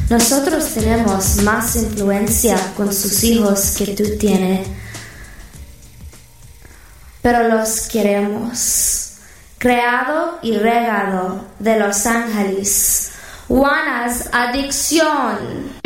Nosotros tenemos más influencia con sus hijos que tú tienes, pero los queremos. Creado y regado de Los Ángeles, Juana's Adicción.